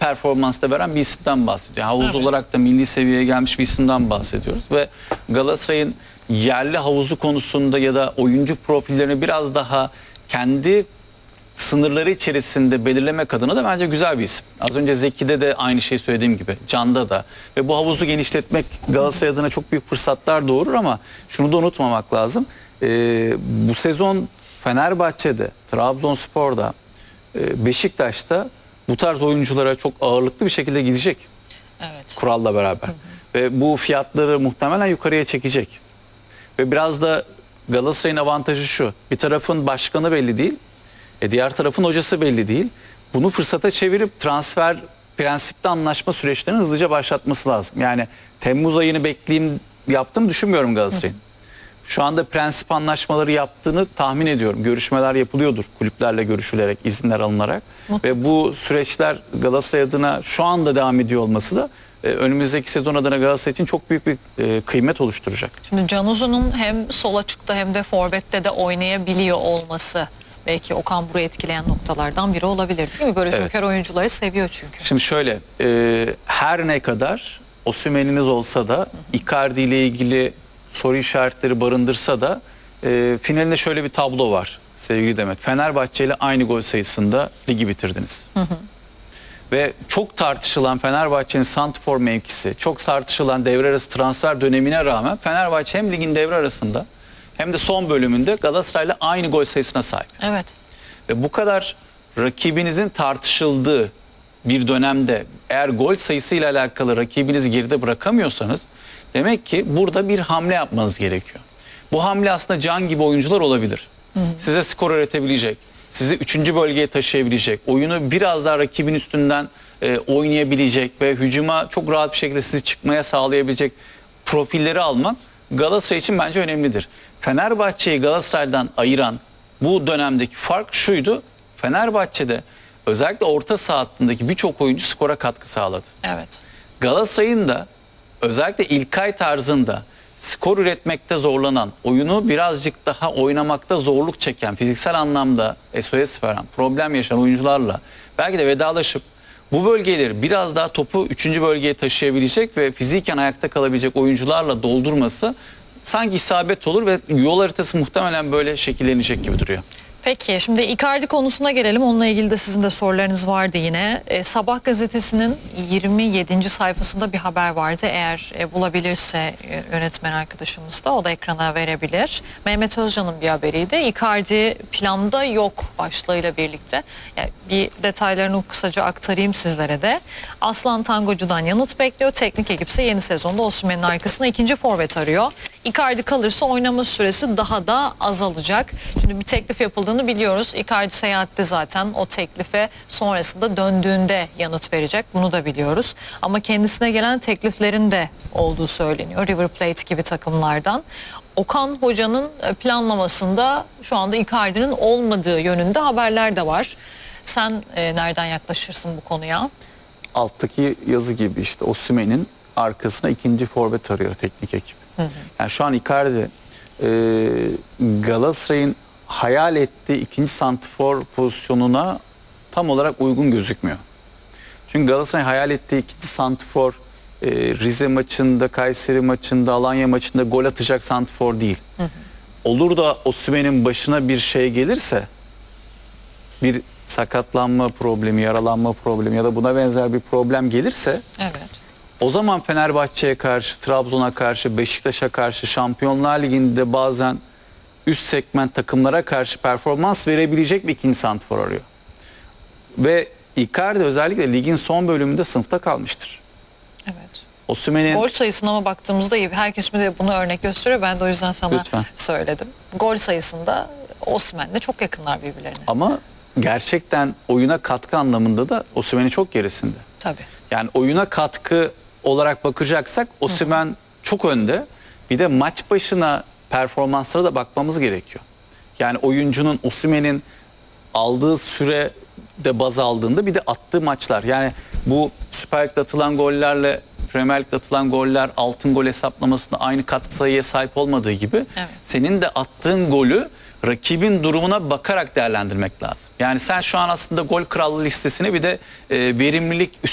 performansta veren bir isimden bahsediyor. Havuz olarak da milli seviyeye gelmiş bir isimden bahsediyoruz. Ve Galatasaray'ın yerli havuzu konusunda ya da oyuncu profillerini biraz daha kendi sınırları içerisinde belirlemek adına da bence güzel bir isim. Az önce Zeki'de de aynı şeyi söylediğim gibi, Can'da da. Ve bu havuzu genişletmek Galatasaray adına çok büyük fırsatlar doğurur ama şunu da unutmamak lazım. Bu sezon Fenerbahçe'de, Trabzonspor'da, Beşiktaş'ta bu tarz oyunculara çok ağırlıklı bir şekilde gidecek. Evet. Kuralla beraber. Ve bu fiyatları muhtemelen yukarıya çekecek. Ve biraz da Galatasaray'ın avantajı şu. Bir tarafın başkanı belli değil. Diğer tarafın hocası belli değil. Bunu fırsata çevirip transfer prensipte anlaşma süreçlerini hızlıca başlatması lazım. Yani Temmuz ayını yaptığını düşünmüyorum Galatasaray'ın. Şu anda prensip anlaşmaları yaptığını tahmin ediyorum. Görüşmeler yapılıyordur kulüplerle görüşülerek, izinler alınarak. Ve bu süreçler Galatasaray adına şu anda devam ediyor olması da önümüzdeki sezon adına Galatasaray için çok büyük bir kıymet oluşturacak. Şimdi Can Uzun'un hem sol açıkta hem de forvette de oynayabiliyor olması belki Okan Buruk'u etkileyen noktalardan biri olabilir değil mi? Böyle joker oyuncuları seviyor çünkü. Şimdi şöyle, her ne kadar Osimhen'iniz olsa da Icardi ile ilgili soru işaretleri barındırsa da finalinde şöyle bir tablo var sevgili Demet. Fenerbahçe ile aynı gol sayısında ligi bitirdiniz. Ve çok tartışılan Fenerbahçe'nin santrfor mevkisi, çok tartışılan devre arası transfer dönemine rağmen Fenerbahçe hem ligin devre arasında hem de son bölümünde Galatasaray'la aynı gol sayısına sahip. Evet. Ve bu kadar rakibinizin tartışıldığı bir dönemde eğer gol sayısıyla alakalı rakibinizi geride bırakamıyorsanız demek ki burada bir hamle yapmanız gerekiyor. Bu hamle aslında Can gibi oyuncular olabilir. Size skor üretebilecek, sizi 3. bölgeye taşıyabilecek, oyunu biraz daha rakibin üstünden oynayabilecek ve hücuma çok rahat bir şekilde sizi çıkmaya sağlayabilecek profilleri almak Galatasaray için bence önemlidir. Fenerbahçe'yi Galatasaray'dan ayıran bu dönemdeki fark şuydu. Fenerbahçe'de özellikle orta saha hattındaki birçok oyuncu skora katkı sağladı. Evet. Galatasaray'ın da özellikle İlkay tarzında skor üretmekte zorlanan, oyunu birazcık daha oynamakta zorluk çeken, fiziksel anlamda SOS veren, problem yaşayan oyuncularla belki de vedalaşıp bu bölgeleri biraz daha topu 3. bölgeye taşıyabilecek ve fiziken ayakta kalabilecek oyuncularla doldurması sanki isabet olur ve yol haritası muhtemelen böyle şekillenecek gibi duruyor. Peki şimdi Icardi konusuna gelelim. Onunla ilgili de sizin de sorularınız vardı yine. Sabah gazetesinin 27. sayfasında bir haber vardı. Eğer bulabilirse yönetmen arkadaşımız da o da ekrana verebilir. Mehmet Özcan'ın bir haberiydi. Icardi planda yok başlığıyla birlikte. Yani bir detaylarını kısaca aktarayım sizlere de. Aslan Tangocu'dan yanıt bekliyor. Teknik ekipse yeni sezonda Osimhen'in arkasına ikinci forvet arıyor. Icardi kalırsa oynama süresi daha da azalacak. Şimdi bir teklif yapıldığını biliyoruz. Icardi seyahatte zaten o teklife sonrasında döndüğünde yanıt verecek. Bunu da biliyoruz. Ama kendisine gelen tekliflerin de olduğu söyleniyor. River Plate gibi takımlardan. Okan Hoca'nın planlamasında şu anda Icardi'nin olmadığı yönünde haberler de var. Sen nereden yaklaşırsın bu konuya? Alttaki yazı gibi işte Osimhen'in arkasına ikinci forvet arıyor teknik ekip. Yani şu an Icardi Galatasaray'ın hayal ettiği ikinci santrfor pozisyonuna tam olarak uygun gözükmüyor. Çünkü Galatasaray'ın hayal ettiği ikinci santrfor Rize maçında, Kayseri maçında, Alanya maçında gol atacak santrfor değil. Olur da Osimhen'in başına bir şey gelirse, bir sakatlanma problemi, yaralanma problemi ya da buna benzer bir problem gelirse, Evet. o zaman Fenerbahçe'ye karşı, Trabzon'a karşı, Beşiktaş'a karşı, Şampiyonlar Ligi'nde bazen üst segment takımlara karşı performans verebilecek bir ikinci santrfor arıyor. Ve Icardi özellikle ligin son bölümünde sınıfta kalmıştır. Evet. Osimhen'in Gol sayısına ama baktığımızda iyi. Herkes de bunu örnek gösteriyor. Ben de o yüzden sana Lütfen. söyledim. Gol sayısında Osimhen'le çok yakınlar birbirlerine. ama gerçekten oyuna katkı anlamında da Osimhen'in çok gerisinde. Tabii. Yani oyuna katkı olarak bakacaksak Osimhen çok önde. Bir de maç başına performanslara da bakmamız gerekiyor. Yani oyuncunun Osimhen'in aldığı süre de baz aldığında bir de attığı maçlar. Yani bu Süper Lig'de atılan gollerle Premier Lig'de atılan goller altın gol hesaplamasında aynı katkı sayıya sahip olmadığı gibi Evet. senin de attığın golü rakibin durumuna bakarak değerlendirmek lazım. Yani sen şu an aslında gol krallığı listesine bir de verimlilik